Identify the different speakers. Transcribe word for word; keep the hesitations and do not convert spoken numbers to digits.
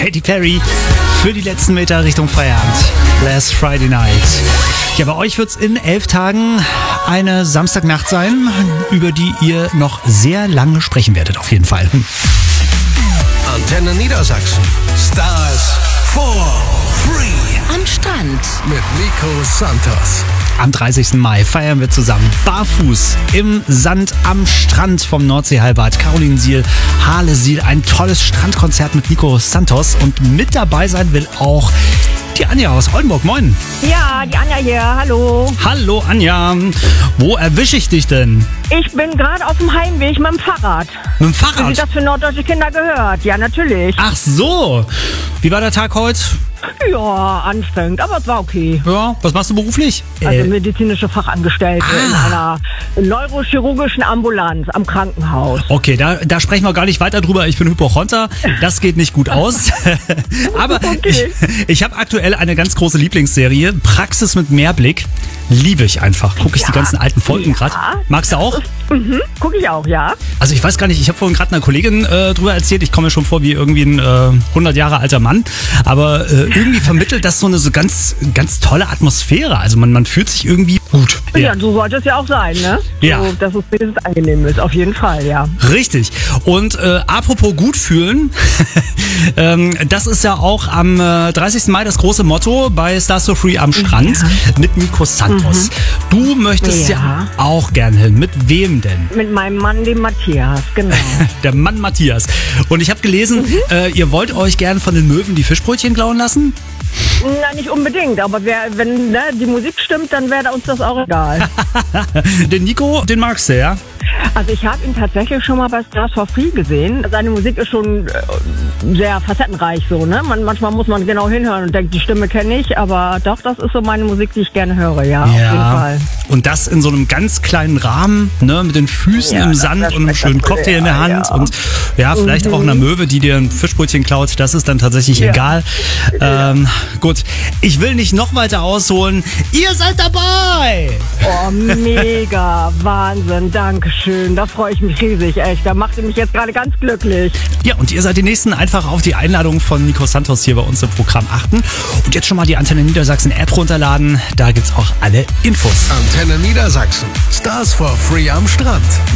Speaker 1: Katy Perry für die letzten Meter Richtung Feierabend. Last Friday Night. Ja, bei euch wird es in elf Tagen eine Samstagnacht sein, über die ihr noch sehr lange sprechen werdet, auf jeden Fall.
Speaker 2: Antenne Niedersachsen. Stars for Free.
Speaker 3: Am Strand.
Speaker 2: Mit Nico Santos.
Speaker 1: Am dreißigsten Mai feiern wir zusammen barfuß im Sand am Strand vom Nordseehalbad. Caroline Siel, Harle Siel, ein tolles Strandkonzert mit Nico Santos. Und mit dabei sein will auch die Anja aus Oldenburg. Moin.
Speaker 4: Ja, die Anja hier. Hallo.
Speaker 1: Hallo Anja. Wo erwische ich dich denn?
Speaker 4: Ich bin gerade auf dem Heimweg mit dem Fahrrad.
Speaker 1: Mit dem
Speaker 4: Wie
Speaker 1: Fahrrad?
Speaker 4: das für norddeutsche Kinder gehört. Ja, natürlich.
Speaker 1: Ach so. Wie war der Tag heute?
Speaker 4: Ja, anstrengend, aber es war okay.
Speaker 1: Ja. Was machst du beruflich?
Speaker 4: Also
Speaker 1: Äh,
Speaker 4: medizinische Fachangestellte in
Speaker 1: Ah.
Speaker 4: einer neurochirurgischen Ambulanz am Krankenhaus.
Speaker 1: Okay, da, da sprechen wir gar nicht weiter drüber. Ich bin Hypochonder. Das geht nicht gut aus. Aber
Speaker 4: Okay.
Speaker 1: ich, ich habe aktuell eine ganz große Lieblingsserie. Praxis mit Mehrblick. Liebe ich einfach. Gucke ich
Speaker 4: Ja.
Speaker 1: die ganzen alten Folgen
Speaker 4: Ja.
Speaker 1: gerade. Magst du auch?
Speaker 4: Mhm, gucke ich auch, ja.
Speaker 1: Also ich weiß gar nicht, ich habe vorhin gerade einer Kollegin äh, drüber erzählt, ich komme mir schon vor wie irgendwie ein äh, hundert Jahre alter Mann, aber äh, irgendwie vermittelt das so eine so ganz ganz tolle Atmosphäre. Also man, man fühlt sich irgendwie gut.
Speaker 4: Ja, so sollte es ja auch sein, ne?
Speaker 1: Ja.
Speaker 4: So, dass es wenigstens angenehm ist, auf jeden Fall, ja.
Speaker 1: Richtig. Und äh, apropos gut fühlen, ähm, das ist ja auch am äh, dreißigsten Mai das große Motto bei Stars for Free am Strand mit Nico Santos. Du möchtest ja.
Speaker 4: Ja.
Speaker 1: auch gern hin. Mit wem denn?
Speaker 4: Mit meinem Mann, dem Matthias, genau.
Speaker 1: Der Mann Matthias. Und ich habe gelesen, äh, ihr wollt euch gern von den Möwen die Fischbrötchen klauen lassen?
Speaker 4: Na, nicht unbedingt, aber wer, wenn ne, die Musik stimmt, dann wäre uns das auch egal.
Speaker 1: Den Nico, den magst du, ja?
Speaker 4: Also ich habe ihn tatsächlich schon mal bei Stars for Free gesehen. Seine Musik ist schon äh, sehr facettenreich so, ne? Man, manchmal muss man genau hinhören und denkt, die Stimme kenne ich, aber doch, das ist so meine Musik, die ich gerne höre, ja, auf jeden Fall.
Speaker 1: Und das in so einem ganz kleinen Rahmen, ne, mit den Füßen
Speaker 4: Ja,
Speaker 1: im
Speaker 4: das
Speaker 1: Sand
Speaker 4: wär
Speaker 1: und einem schönen Cocktail in der Hand
Speaker 4: ja.
Speaker 1: und ja, vielleicht auch einer Möwe, die dir ein Fischbrötchen klaut, das ist dann tatsächlich
Speaker 4: Ja.
Speaker 1: egal. Ähm, gut, ich will nicht noch weiter ausholen. Ihr seid dabei!
Speaker 4: Oh, mega, Wahnsinn, Dankeschön. Da freue ich mich riesig, echt. Da macht ihr mich jetzt gerade ganz glücklich.
Speaker 1: Ja, und ihr seid die Nächsten. Einfach auf die Einladung von Nico Santos hier bei uns im Programm achten. Und jetzt schon mal die Antenne Niedersachsen App runterladen. Da gibt's auch alle Infos.
Speaker 2: Antenne Niedersachsen. Stars for Free am Strand.